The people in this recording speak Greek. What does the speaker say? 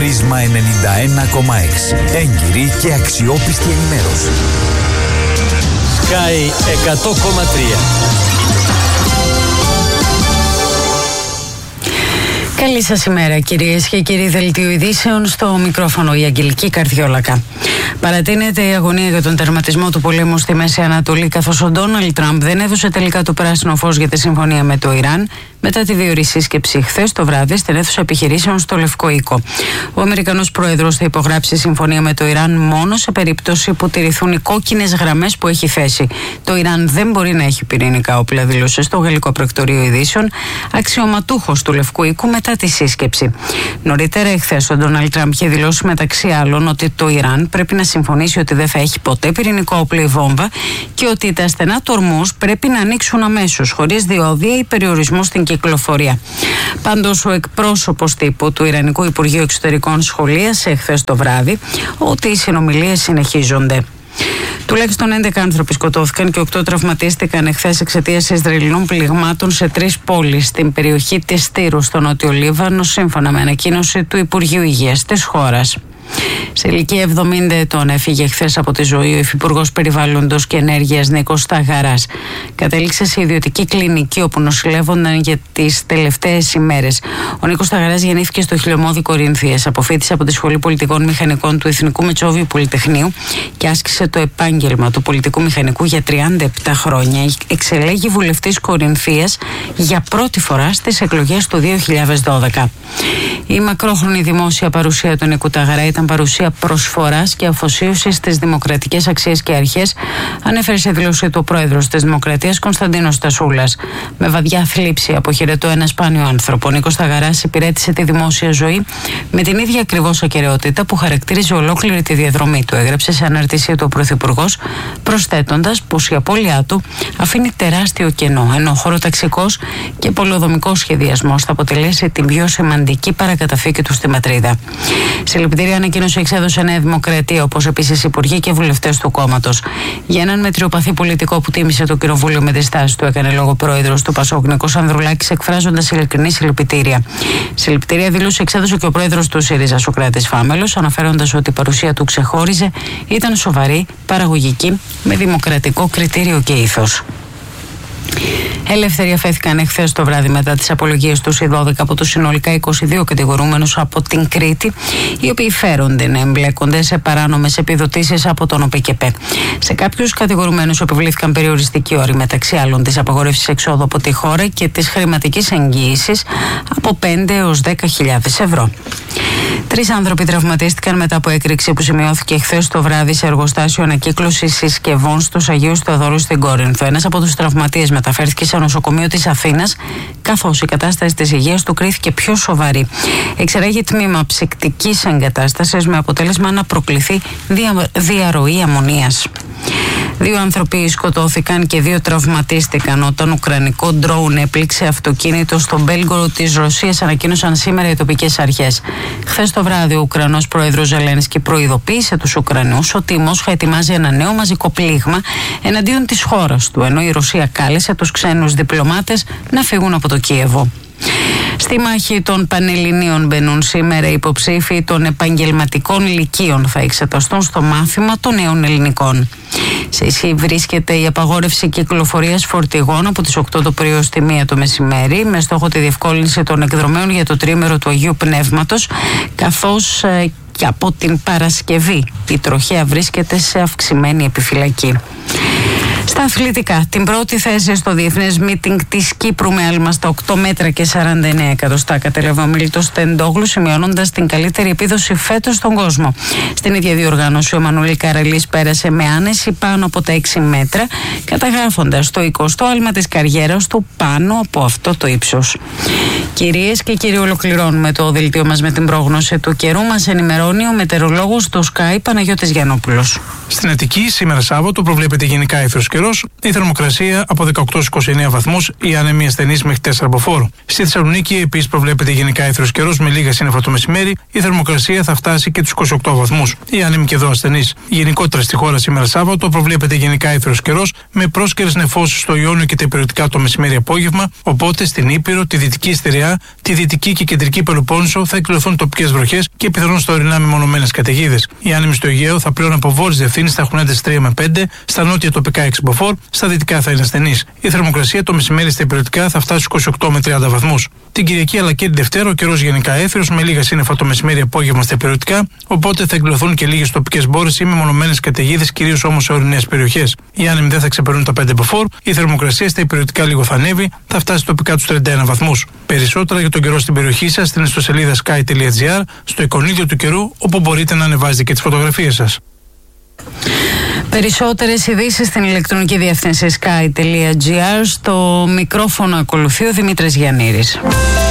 Πρίσμα 91,6. Έγκυρη και αξιόπιστη ενημέρωση. Sky 100,3. Καλή σας ημέρα, κυρίες και κύριοι. Δελτίο ειδήσεων, στο μικρόφωνο η Αγγελική Καρδιόλακα. Παρατείνεται η αγωνία για τον τερματισμό του πολέμου στη Μέση Ανατολή, καθώς ο Ντόναλντ Τραμπ δεν έδωσε τελικά το πράσινο φως για τη συμφωνία με το Ιράν μετά τη διορή σύσκεψη χθες το βράδυ στην αίθουσα επιχειρήσεων στο Λευκό Οίκο. Ο Αμερικανός Πρόεδρος θα υπογράψει συμφωνία με το Ιράν μόνο σε περίπτωση που τηρηθούν οι κόκκινες γραμμές που έχει θέσει. Το Ιράν δεν μπορεί να έχει πυρηνικά όπλα, δήλωσε στο Γαλλικό Πρακτορείο Ειδήσεων αξιωματούχος του Λευκού Οίκου μετά τη σύσκεψη. Νωρίτερα εχθές ο Ντόναλντ Τραμπ είχε δηλώσει μεταξύ άλλων ότι το Ιράν πρέπει να συμφωνήσει ότι δεν θα έχει ποτέ πυρηνικό όπλο ή βόμβα και ότι τα στενά του ορμούς πρέπει να ανοίξουν αμέσως, χωρίς διόδια ή περιορισμού στην κυκλοφορία. Πάντως, ο εκπρόσωπος τύπου του Ιρανικού Υπουργείου Εξωτερικών σχολίασε εχθές το βράδυ ότι οι συνομιλίες συνεχίζονται. Τουλάχιστον 11 άνθρωποι σκοτώθηκαν και 8 τραυματίστηκαν εχθές εξαιτίας Ισραηλινών πληγμάτων σε 3 πόλεις στην περιοχή της Τύρου, στο Νότιο Λίβανο, σύμφωνα με ανακοίνωση του Υπουργείου Υγείας της χώρας. Σε ηλικία 70 ετών έφυγε χθες από τη ζωή ο Υφυπουργός Περιβάλλοντος και Ενέργειας Νίκος Σταγαράς. Κατέληξε σε ιδιωτική κλινική όπου νοσηλεύονταν για τις τελευταίες ημέρες. Ο Νίκος Σταγαράς γεννήθηκε στο Χιλιομώδη Κορινθίας. Αποφοίτησε από τη Σχολή Πολιτικών Μηχανικών του Εθνικού Μετσόβιου Πολυτεχνείου και άσκησε το επάγγελμα του πολιτικού μηχανικού για 37 χρόνια. Εξελέγει βουλευτής Κορινθίας για πρώτη φορά στις εκλογές του 2012. Η μακρόχρονη δημόσια παρουσία του Νίκου Σταγαρά ήταν παρουσία προσφοράς και αφοσίωσης στις δημοκρατικές αξίες και αρχές, ανέφερε σε δήλωση του πρόεδρος της Δημοκρατίας Κωνσταντίνος Στασούλας. Με βαδιά θλίψη αποχαιρετώ ένα σπάνιο άνθρωπο. Ο Νίκος Σταγαράς υπηρέτησε τη δημόσια ζωή με την ίδια ακριβώς ακεραιότητα που χαρακτήριζε ολόκληρη τη διαδρομή του, έγραψε σε αναρτησία του ο Πρωθυπουργός, προσθέτοντας πως η απώλειά του αφήνει τεράστιο κενό, ενώ ο χωροταξικός και πολεοδομικός σχεδιασμός θα αποτελέσει την πιο σημαντική παρακαταθήκη του στη Ματρίδα. Συλληπιτήρια ανακοίνωση εξέδωσε Νέα Δημοκρατία, όπως επίσης υπουργοί και βουλευτές του κόμματος. Για έναν μετριοπαθή πολιτικό που τίμησε το κοινοβούλιο με τη στάση του, έκανε λόγο πρόεδρος του ΠΑΣΟΚ Νίκος Ανδρουλάκης, εκφράζοντας ειλικρινή συλληπιτήρια. Συλληπιτήρια δήλωση εξέδωσε και ο πρόεδρος του ΣΥΡΙΖΑ, Σωκράτης Φάμελος, αναφέροντας ότι η παρουσία του ξεχώριζε, ήταν σοβαρή, παραγωγική, με δημοκρατικό κριτήριο και ήθος. Ελεύθεροι αφέθηκαν εχθές το βράδυ μετά τις απολογίες τους οι 12 από τους συνολικά 22 κατηγορούμενους από την Κρήτη, οι οποίοι φέρονται να εμπλέκονται σε παράνομες επιδοτήσεις από τον ΟΠΕΚΕΠΕ. Σε κάποιους κατηγορουμένους επιβλήθηκαν περιοριστικοί όροι, μεταξύ άλλων της απαγόρευσης εξόδου από τη χώρα και της χρηματικής εγγύησης από 5 έως 10.000 ευρώ. 3 άνθρωποι τραυματίστηκαν μετά από έκρηξη που σημειώθηκε χθες το βράδυ σε εργοστάσιο ανακύκλωσης συσκευών στους Αγίους Θεοδόρους στην Κόρινθο. Ένας από τους τραυματίες μεταφέρθηκε σε νοσοκομείο της Αθήνας, καθώς η κατάσταση της υγείας του κρίθηκε πιο σοβαρή. Εξεράγει τμήμα ψυκτικής εγκατάστασης με αποτέλεσμα να προκληθεί διαρροή αμμονίας. 2 άνθρωποι σκοτώθηκαν και 2 τραυματίστηκαν όταν ουκρανικό ντρόουν έπληξε αυτοκίνητο στον Μπέλγκορο της Ρωσίας, ανακοίνωσαν σήμερα οι τοπικές αρχές. Χθες το βράδυ ο Ουκρανός πρόεδρος Ζελένσκι προειδοποίησε τους Ουκρανούς ότι η Μόσχα ετοιμάζει ένα νέο μαζικό πλήγμα εναντίον της χώρας του, ενώ η Ρωσία κάλεσε τους ξένους διπλωμάτες να φύγουν από το Κίεβο. Στη μάχη των Πανελληνίων μπαίνουν σήμερα οι υποψήφοι των επαγγελματικών λυκείων. Θα εξεταστούν στο μάθημα των νέων ελληνικών. Σε ισχύ βρίσκεται η απαγόρευση κυκλοφορίας φορτηγών από τις 8 το πρωί ως τη 1 το μεσημέρι, με στόχο τη διευκόλυνση των εκδρομέων για το τρίμερο του Αγίου Πνεύματος, καθώς και από την Παρασκευή η τροχέα βρίσκεται σε αυξημένη επιφυλακή. Στα αθλητικά, την πρώτη θέση στο διεθνές μίτινγκ της Κύπρου με άλμα στα 8 μέτρα και 49 εκατοστά κατέλαβε ο Μίλτος Τεντόγλου, σημειώνοντας την καλύτερη επίδοση φέτος στον κόσμο. Στην ίδια διοργάνωση ο Μανουήλ Καραλής πέρασε με άνεση πάνω από τα 6 μέτρα, καταγράφοντας το 20ο άλμα της καριέρας του πάνω από αυτό το ύψος. Κυρίες και κύριοι, ολοκληρώνουμε το δελτίο μας με την πρόγνωση του καιρού. Μας ενημερώνει ο μετεωρολόγος του Sky Παναγιώτης Γιαννόπουλος. Στην Αττική, σήμερα Σάββατο, προβλέπεται γενικά ήθρος καιρός, η θερμοκρασία από 18-29 βαθμούς, οι άνεμοι ασθενείς μέχρι 4 μποφόρ. Στη Θεσσαλονίκη επίσης προβλέπεται γενικά έθριος καιρός με λίγα σύννεφα το μεσημέρι, η θερμοκρασία θα φτάσει και τους 28 βαθμούς. Οι άνεμοι και εδώ ασθενείς. Γενικότερα στη χώρα σήμερα Σάββατο προβλέπεται γενικά έθριος καιρός με πρόσκαιρες νεφώσεις στο Ιόνιο και τα υπηρετικά το μεσημέρι-απόγευμα, οπότε στην Ήπειρο, τη Δυτική Στερεά, τη Δυτική και Κεντρική Πελοπόννησο θα εκκληθούν τοπικές βροχές και πιθανόν στα ορεινά μεμονωμένες καταιγίδες. Οι άνεμοι στο Αιγαίο θα πλέον από βόρειες διευθύνσεις θα έχουν ένταση 3 με 5, στα νότια τοπικά 6 μποφόρ, στα δυτικά θα είναι ασθενείς. Η θερμοκρασία το μεσημέρι στα υπηρετικά θα φτάσει στους 28 με 30 βαθμούς. Την Κυριακή αλλά και την Δευτέρα ο καιρός γενικά έθριος με λίγα σύννεφα το μεσημέρι-απόγευμα στα υπηρετικά, οπότε θα εκκληθούν και λίγες τοπικές μπόρες ή μεμονωμένες καταιγίδες, κυρίως όμως σε ορεινές περιοχές. Οι άνεμοι δεν θα ξεπερνούν τα 5 μποφόρ, η θερμοκρασία στα υπηρετικά λίγο θα ανέβει, θα φτάσει τοπικά τους 31 βαθμούς. Περισσότερα για τον καιρό στην περιοχή σας στην ιστοσελίδα sky.gr, στο εικονίδιο του καιρού, όπου μπορείτε να ανεβάζετε και τις φωτογραφίες σας. Περισσότερες ειδήσεις στην ηλεκτρονική διεύθυνση sky.gr. Στο μικρόφωνο ακολουθεί ο Δημήτρης Γιαννήρης.